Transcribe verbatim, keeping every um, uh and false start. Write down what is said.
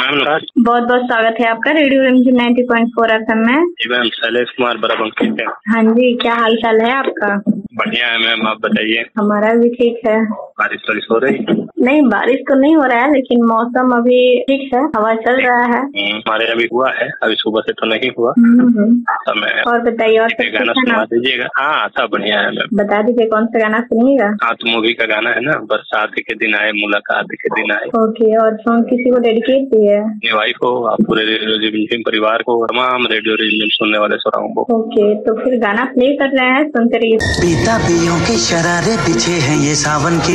Ma'am नमस्कार। बहुत बहुत स्वागत है आपका रेडियो रिमझिम नाइंटी पॉइंट फोर एफएम में। जी मैम, शैलेश कुमार बराबंकी से। हाँ जी, क्या हाल चाल है आपका? बढ़िया है मैम, आप बताइए। हमारा भी ठीक है। बारिश वारिश हो रही? नहीं, बारिश तो नहीं हो रहा है, लेकिन मौसम अभी ठीक है, हवा चल रहा है। हमारे अभी हुआ है, अभी सुबह से तो नहीं हुआ। तो मैं और बताइए, और सब गाना ठीक है सुनवा ना? दीजिएगा। हाँ सब बढ़िया है मैम। बता दीजिए कौन सा गाना सुनिएगा। हाँ तो मूवी का गाना है ना, बरसात के दिन आए मुलाकात के दिन आए। ओके, और सॉन्ग किसी को डेडिकेट भी है? अपनी वाइफ को, आप पूरे रेडियो रिमझिम परिवार को, तमाम रेडियो रिमझिम सुनने वाले श्रोताओं को। ओके, तो फिर गाना प्ले कर रहे हैं, सुनते रहिए। पीता पियों के शरारे पीछे हैं ये सावन के